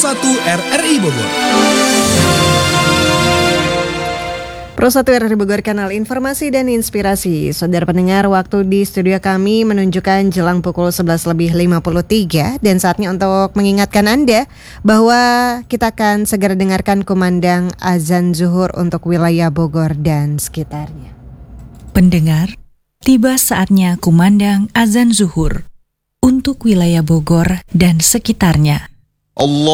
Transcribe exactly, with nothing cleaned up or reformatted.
satu R R I Bogor. Pro satu R R I Bogor, kanal informasi dan inspirasi. Saudara pendengar, waktu di studio kami menunjukkan jelang pukul sebelas lebih lima puluh tiga dan saatnya untuk mengingatkan Anda bahwa kita akan segera dengarkan kumandang azan zuhur untuk wilayah Bogor dan sekitarnya. Pendengar, tiba saatnya kumandang azan zuhur untuk wilayah Bogor dan sekitarnya. Allah